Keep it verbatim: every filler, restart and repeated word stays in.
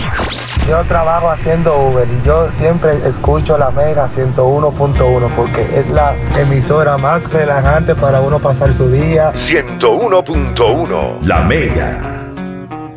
Yo trabajo haciendo Uber y yo siempre escucho la Mega ciento uno punto uno porque es la emisora más relajante para uno pasar su día. ciento uno punto uno La Mega.